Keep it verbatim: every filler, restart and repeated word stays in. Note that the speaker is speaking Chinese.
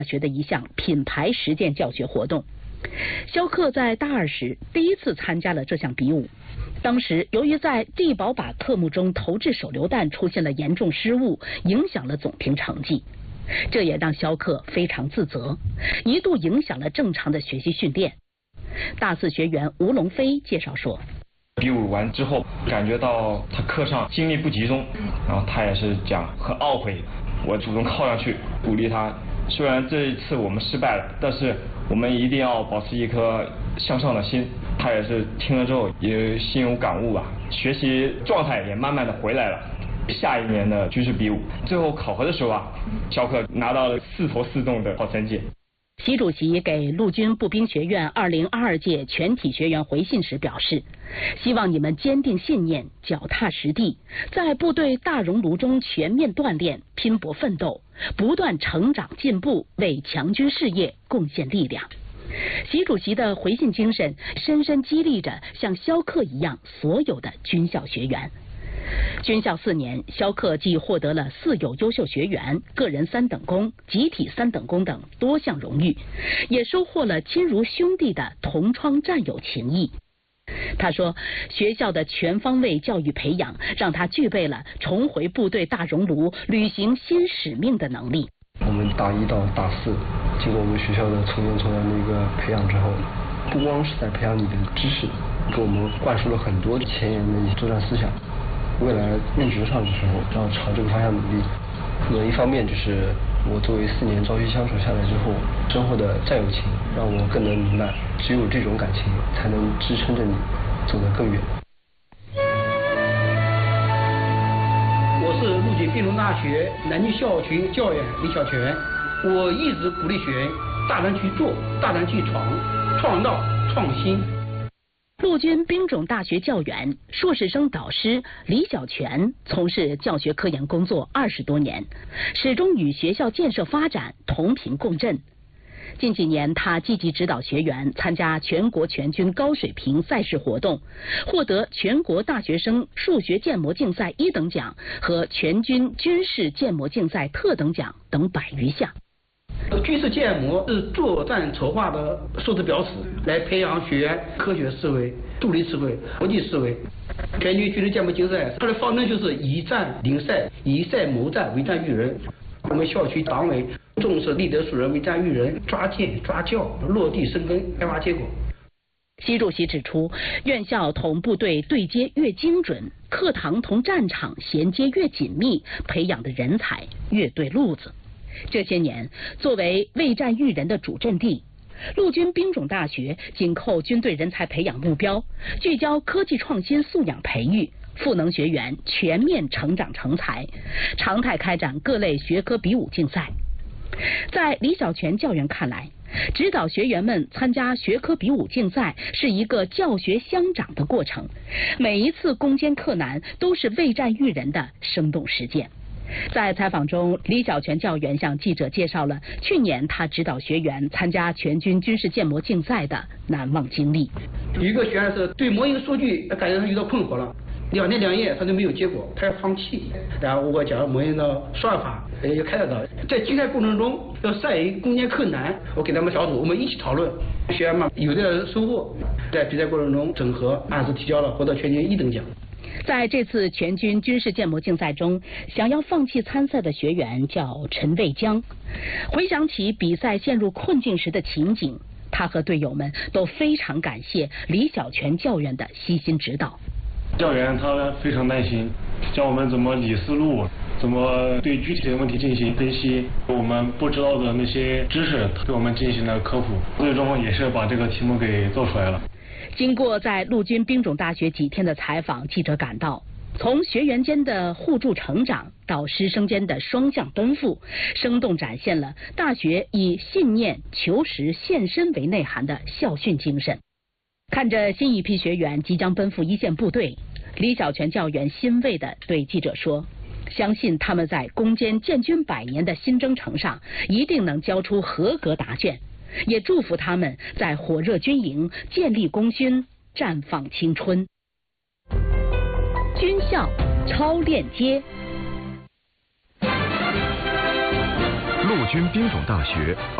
学的一项品牌实践教学活动。肖克在大二时第一次参加了这项比武，当时由于在地保靶科目中投掷手榴弹出现了严重失误，影响了总评成绩，这也让肖克非常自责，一度影响了正常的学习训练。大四学员吴龙飞介绍说， 比武完之后感觉到他课上精力不集中，然后他也是讲很懊悔，我主动靠上去鼓励他，虽然这一次我们失败了，但是我们一定要保持一颗向上的心。他也是听了之后也心有感悟吧，学习状态也慢慢的回来了。下一年的军事比武最后考核的时候啊，肖克拿到了四投四中的好成绩。 习主席给陆军步兵学院二零二二届全体学员回信时表示，希望你们坚定信念，脚踏实地，在部队大熔炉中全面锻炼，拼搏奋斗，不断成长进步，为强军事业贡献力量。习主席的回信精神深深激励着像肖克一样所有的军校学员。军校四年，肖克既获得了四有优秀学员、个人三等功、集体三等功等多项荣誉，也收获了亲如兄弟的同窗战友情谊。他说，学校的全方位教育培养让他具备了重回部队大熔炉、履行新使命的能力。 我们大一到大四，经过我们学校的从严从严的一个培养之后，不光是在培养你的知识，给我们灌输了很多前沿的一些作战思想。未来任职上的时候，要朝这个方向努力。那么一方面就是我作为四年朝夕相处下来之后，生活的战友情让我更能明白，只有这种感情才能支撑着你走得更远。 我是陆军兵种大学南京校区教员李小泉，我一直鼓励学员大胆去做，大胆去闯，创造创新。 陆军兵种大学教员、硕士生导师李小泉从事教学科研工作二十多年，始终与学校建设发展同频共振。近几年，他积极指导学员参加全国全军高水平赛事活动，获得全国大学生数学建模竞赛一等奖和全军军事建模竞赛特等奖等百余项。 军事建模是作战筹划的数字标尺，来培养学员科学思维、独立思维、国际思维。全军军事建模竞赛，它的方针就是以战领赛，以赛谋战，为战育人。我们校区党委重视立德树人、为战育人，抓建抓教，落地生根，开花结果。 习主席指出，院校同部队对接越精准，课堂同战场衔接越紧密，培养的人才越对路子。这些年，作为为战育人的主阵地，陆军兵种大学紧扣军队人才培养目标，聚焦科技创新素养培育，赋能学员全面成长成才，常态开展各类学科比武竞赛。在李小泉教员看来，指导学员们参加学科比武竞赛是一个教学相长的过程，每一次攻坚克难都是为战育人的生动实践。在采访中，李小泉教员向记者介绍了去年他指导学员参加全军军事建模竞赛的难忘经历。 有一个学员是对模型数据感觉他遇到困惑了，两天两夜他都没有结果，他要放弃。然后我讲模型的算法，也开导他，在竞赛过程中要善于攻坚克难。我给他们小组，我们一起讨论，学员们有点收获。在比赛过程中整合，按时提交了，获得全军一等奖。 在这次全军军事建模竞赛中，想要放弃参赛的学员叫陈卫江。回想起比赛陷入困境时的情景，他和队友们都非常感谢李小泉教员的悉心指导。 教员他非常耐心，教我们怎么理思路，怎么对具体的问题进行分析，我们不知道的那些知识对我们进行了科普，最终也是把这个题目给做出来了。 经过在陆军兵种大学几天的采访，记者感到，从学员间的互助成长到师生间的双向奔赴，生动展现了大学以信念、求实、献身为内涵的校训精神。看着新一批学员即将奔赴一线部队，李小泉教员欣慰地对记者说，相信他们在攻坚建军百年的新征程上一定能交出合格答卷，也祝福他们在火热军营建立功勋，绽放青春。军校超链接。 陆军兵种大学。